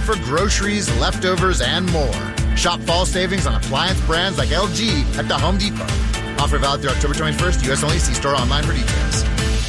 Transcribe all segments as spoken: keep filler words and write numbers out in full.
for groceries, leftovers, and more. Shop fall savings on appliance brands like L G at the Home Depot. Offer valid through October twenty-first. U S only. See store online for details.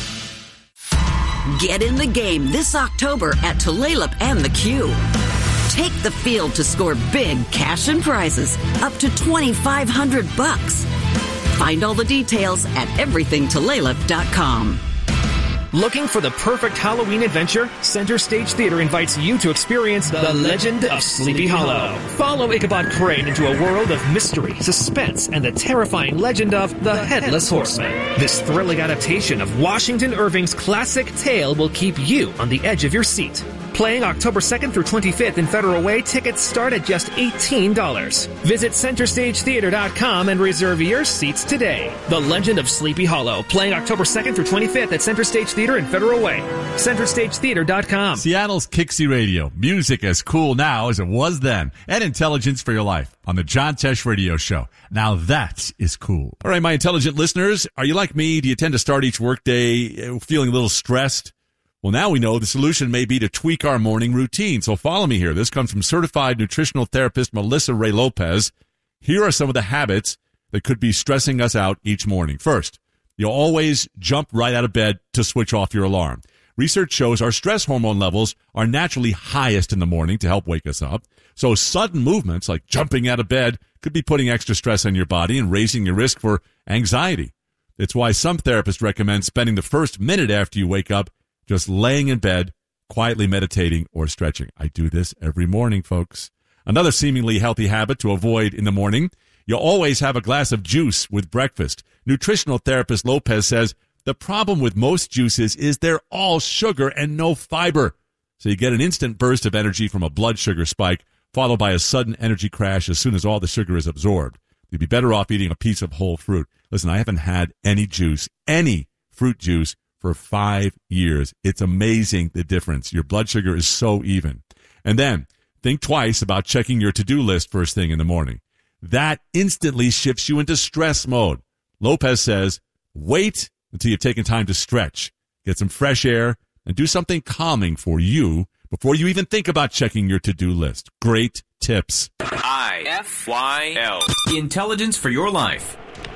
Get in the game this October at Tulalip and the Q. Take the field to score big cash and prizes up to twenty-five hundred bucks. Find all the details at everything tulalip dot com. Looking for the perfect Halloween adventure? Center Stage Theater invites you to experience The Legend of Sleepy Hollow. Follow Ichabod Crane into a world of mystery, suspense, and the terrifying legend of The Headless Horseman. This thrilling adaptation of Washington Irving's classic tale will keep you on the edge of your seat. Playing October second through twenty-fifth in Federal Way, tickets start at just eighteen dollars. Visit center stage theater dot com and reserve your seats today. The Legend of Sleepy Hollow, playing October second through twenty-fifth at Center Stage Theater in Federal Way. center stage theater dot com. Seattle's Kixie Radio. Music as cool now as it was then. And intelligence for your life on the John Tesh Radio Show. Now that is cool. All right, my intelligent listeners, are you like me? Do you tend to start each workday feeling a little stressed? Well, now we know the solution may be to tweak our morning routine. So follow me here. This comes from certified nutritional therapist Melissa Ray Lopez. Here are some of the habits that could be stressing us out each morning. First, you'll always jump right out of bed to switch off your alarm. Research shows our stress hormone levels are naturally highest in the morning to help wake us up. So sudden movements like jumping out of bed could be putting extra stress on your body and raising your risk for anxiety. It's why some therapists recommend spending the first minute after you wake up just laying in bed, quietly meditating or stretching. I do this every morning, folks. Another seemingly healthy habit to avoid in the morning, you'll always have a glass of juice with breakfast. Nutritional therapist Lopez says the problem with most juices is they're all sugar and no fiber. So you get an instant burst of energy from a blood sugar spike, followed by a sudden energy crash as soon as all the sugar is absorbed. You'd be better off eating a piece of whole fruit. Listen, I haven't had any juice, any fruit juice, for five years. It's amazing the difference. Your blood sugar is so even. And then think twice about checking your to-do list first thing in the morning. That instantly shifts you into stress mode. Lopez says, wait until you've taken time to stretch, get some fresh air, and do something calming for you before you even think about checking your to-do list. Great tips. I F Y L. Intelligence for your life.